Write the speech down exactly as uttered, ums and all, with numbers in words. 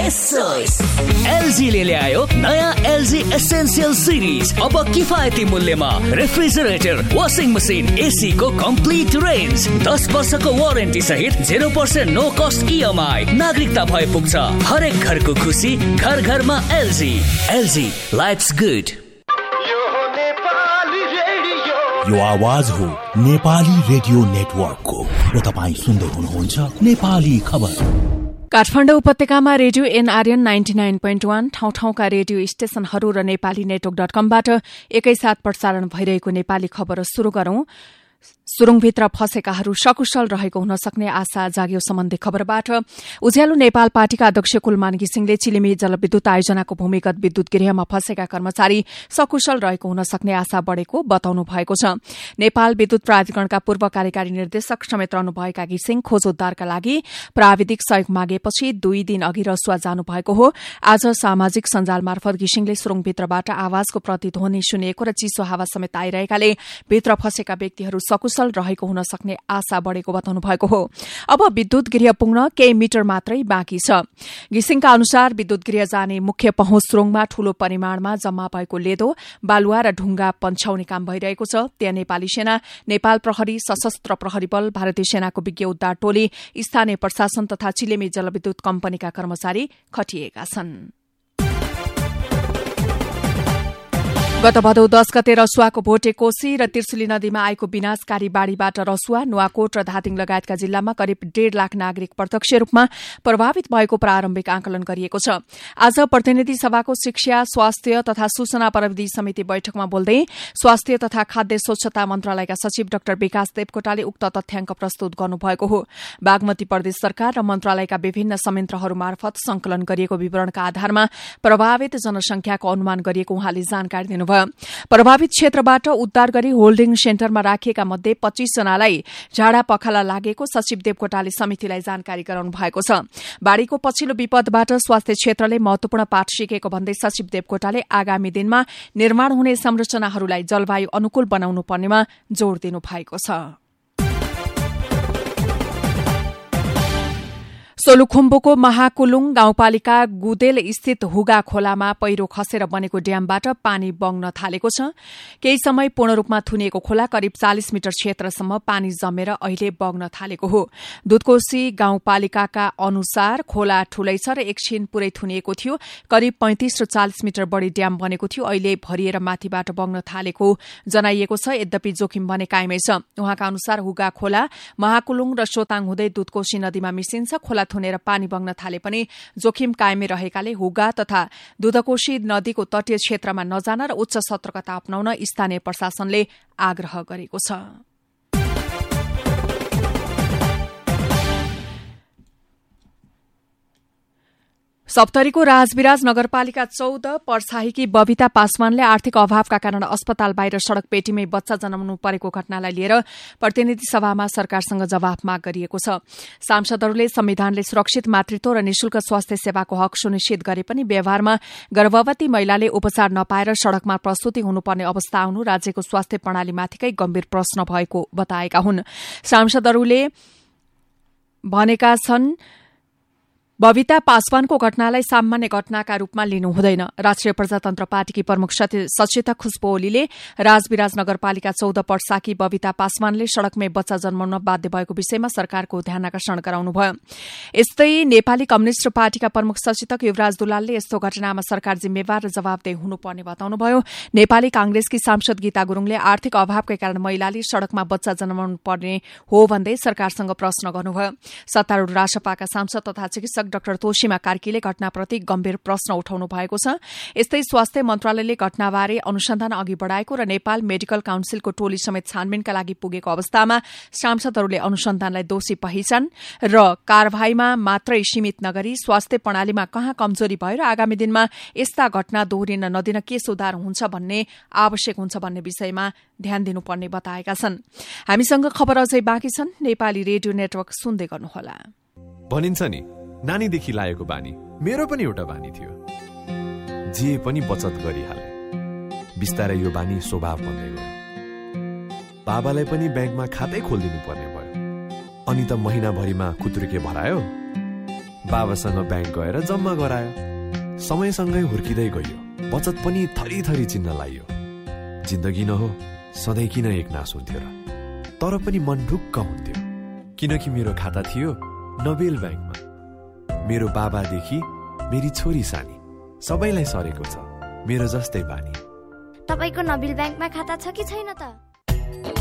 LG ले ल्यायो नयाँ एलजी एसेन्शियल सिरिज। अब किफायती मूल्यमा रेफ्रिजरेटर, वाशिङ मसिन, एसी को कम्प्लिट रेन्ज, दस वर्षको वारेन्टी सहित zero percent no cost EMI. नागरिकता भए पुग्छ। हरेक घरको खुसी घर घरमा एलजी। LG lives good. यो आवाज हो नेपाली रेडियो नेटवर्कको र तपाईँ सुन्दै हुनुहुन्छ नेपाली खबर। काठमाडौँ उपत्यकामा radio NRN ninety nine point one, ठाउँ ठाउँका रेडियो स्टेशनहरू र नेपाली नेटवर्क डट कमबाट एकैसाथ प्रसारण भइरहेको नेपाली खबर शुरू गरौं। सुरुङभित्र फँसेकाहरू सकुशल रहेको हुन सक्ने आशा जाग्यो सम्बन्धी खबरबाट। उज्यालो नेपाल पार्टीका अध्यक्ष कुलमान घिसिङले चिलिमी जलविद्युत आयोजनाको भूमिगत विद्युत गृहमा फँसेका कर्मचारी सकुशल रहेको हुन सक्ने आशा बढ़ेको बताउनु भएको छ। नेपाल विद्युत प्राधिकरणका पूर्व कार्यकारी निर्देशक समेत रहनुभएका घिसिङ खोज उद्धारका लागि प्राविधिक सहयोग मागेपछि दुई दिन अघि रसुवा जानुभएको हो। आज सामाजिक सञ्जाल मार्फत घिसिङले सुरुङभित्रबाट आवाजको प्रतिध्वनि सुनिएको र चिसो हावा समेत आइरहेकाले भित्र फँसेका व्यक्तिहरू सकुशल रहेको हुन सक्ने आशा बढ़ेको बताउनु भएको हो। अब विद्युत गृह पुग्न केही मिटर मात्रै बाँकी छ। घिसिङका अनुसार विद्युत गृह जाने मुख्य पहुँच सुरुङमा ठूलो परिमाणमा जम्मा भएको लेदो, बालुवा र ढुङ्गा पन्छाउने काम भइरहेको छ। त्यहाँ नेपाली सेना, नेपाल प्रहरी, सशस्त्र प्रहरी बल, भारतीय सेनाको विज्ञ उद्धार टोली, स्थानीय प्रशासन तथा चिलेमी जलविद्युत कम्पनीका कर्मचारी खटिएका छन्। गत भदौ दस गते रसुवाको भोटे कोशी र त्रिशुली नदीमा आएको विनाशकारी बाढ़ीबाट रसुवा, नुवाकोट र धादिङ लगायतका जिल्लामा करिब डेढ़ लाख नागरिक प्रत्यक्ष रूपमा प्रभावित भएको प्रारम्भिक आकलन गरिएको छ। आज प्रतिनिधि सभाको शिक्षा, स्वास्थ्य तथा सूचना प्रविधि समिति बैठकमा बोल्दै स्वास्थ्य तथा खाद्य स्वच्छता मन्त्रालयका सचिव डाक्टर विकास देवकोटाले उक्त तथ्याङ्क प्रस्तुत गर्नुभएको हो। बागमती प्रदेश सरकार र मन्त्रालयका विभिन्न संयन्त्रहरू मार्फत संकलन गरिएको विवरणका आधारमा प्रभावित जनसंख्याको अनुमान गरिएको उहाँले जानकारी दिनुभयो। प्रभावित क्षेत्रबाट उद्धार गरी होल्डिङ सेन्टरमा राखिएका मध्ये पच्चीस जनालाई झाडा पखाला लागेको सचिव देवकोटाले समितिलाई जानकारी गराउनु भएको छ। बाढ़ीको पछिल्लो विपदबाट स्वास्थ्य क्षेत्रले महत्वपूर्ण पाठ सिकेको भन्दै सचिव देवकोटाले आगामी दिनमा निर्माण हुने संरचनाहरूलाई जलवायु अनुकूल बनाउनु पर्नेमा जोड़ दिनु भएको छ। सोलुखुम्बुको महाकुलुङ गाउँपालिका गुदेल स्थित हुगा खोलामा पहिरो खसेर बनेको ड्यामबाट पानी बग्न थालेको छ। केही समय पूर्ण रूपमा थुनिएको खोला करिब चालिस मिटर क्षेत्रसम्म पानी जमेर अहिले बग्न थालेको हो। दुधकोशी गाउँपालिकाका अनुसार खोला ठूलै छ र एकछिन पूरै थुनिएको थियो। करिब पैंतिस र चालिस मिटर बढ़ी ड्याम बनेको थियो, अहिले भरिएर माथिबाट बग्न थालेको जनाइएको छ। यद्यपि जोखिम भने कायमै छ। उहाँका अनुसार हुगा खोला महाकुलुङ र सोताङ हुँदै दुधकोशी नदीमा मिसिन्छ। खोला थुनेर पानी बग्न थाले पनि जोखिम कायमै रहेकाले हुगा तथा दुधकोशी नदीको तटीय क्षेत्रमा नजान र उच्च सतर्कता अपनाउन स्थानीय प्रशासनले आग्रह गरेको छ। सप्तरीको राजविराज नगरपालिका चौध पर्साहीकी बबिता पासवानले आर्थिक अभावका कारण अस्पताल बाहिर सड़क पेटीमै बच्चा जन्माउनु परेको घटनालाई लिएर प्रतिनिधि सभामा सरकारसँग जवाफ माग गरिएको छ। सांसदहरूले संविधानले सुरक्षित मातृत्व र निशुल्क स्वास्थ्य सेवाको हक सुनिश्चित गरे पनि व्यवहारमा गर्भवती महिलाले उपचार नपाएर सड़कमा प्रसूति हुनुपर्ने अवस्था आउनु राज्यको स्वास्थ्य प्रणालीमाथिकै गम्भीर प्रश्न भएको बताएका हुन्। सांसदहरूले भनेका छन् बबिता पासवानको घटनालाई सामान्य घटनाका रूपमा लिनु हुँदैन। राष्ट्रिय प्रजातन्त्र पार्टीकी प्रमुख सचेतक खुशबु ओलीले राजविराज नगरपालिका चौध पर्साकी बबिता पासवानले सड़कमै बच्चा जन्माउन बाध्य भएको विषयमा सरकारको ध्यान आकर्षण गराउनुभयो। यस्तै नेपाली कम्युनिष्ट पार्टीका प्रमुख सचेतक युवराज दुलालले यस्तो घटनामा सरकार जिम्मेवार र जवाबदेही हुनुपर्ने बताउनुभयो। नेपाली कांग्रेसकी सांसद गीता गुरूङले आर्थिक अभावकै कारण महिलाले सड़कमा बच्चा जन्माउनु पर्ने हो भन्दै सरकारसँग प्रश्न गर्नुभयो। सत्तारूढ़ रासपाका सांसद तथा चिकित्सक डाक्टर तोशीमा कार्कीले घटनाप्रति गम्भीर प्रश्न उठाउनु भएको छ। यस्तै स्वास्थ्य मन्त्रालयले घटनाबारे अनुसन्धान अघि बढ़ाएको र नेपाल मेडिकल काउन्सिलको टोली समेत छानबिनका लागि पुगेको अवस्थामा सांसदहरूले अनुसन्धानलाई दोषी पहिचान र कार्यवाहीमा मात्रै सीमित नगरी स्वास्थ्य प्रणालीमा कहाँ कमजोरी भयो र आगामी दिनमा यस्ता घटना दोहोरिन नदिन के सुधार हुन्छ भन्ने आवश्यक हुन्छ भन्ने विषयमा ध्यान दिनुपर्ने बताएका छन्। हामीसँग खबर अझै बाँकी छन्। नेपाली रेडियो नेटवर्क सुन्दै गर्नुहोला। भनिन्छ नि नानीदेखि लागेको बानी मेरो पनि एउटा बानी थियो। जे पनि बचत गरिहाले। बिस्तारै यो बानी स्वभाव बन्दै गयो। बाबालाई पनि ब्याङ्कमा खातै खोलिदिनु पर्ने भयो। अनि त महिनाभरिमा खुत्रुके भरायो। बाबासँग ब्याङ्क गएर जम्मा गरायो। समयसँगै हुर्किँदै गयो, बचत पनि थरी थरी चिन्न लाग्यो। जिन्दगी न हो सधैँ किन एकनास हुन्थ्यो र, तर पनि मन ढुक्क हुन्थ्यो, किनकि मेरो खाता थियो नोबेल ब्याङ्कमा। मेरो बाबादेखि मेरी छोरी सानी सबैलाई सरेको छ मेरो जस्तै बानी। तपाईको नोबेल ब्याङ्कमा खाता छ कि छैन त?